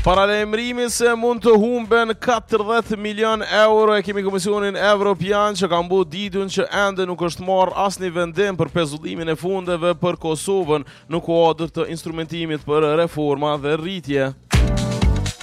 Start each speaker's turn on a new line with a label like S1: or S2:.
S1: Paralajmërimi se mund të humben 40 milion euro e kemi Komisionin Evropian që ka mbu ditën që ende nuk është marrë asnjë vendim për pezullimin e fundeve për Kosovën në kuadër të instrumentimit për reforma dhe rritje.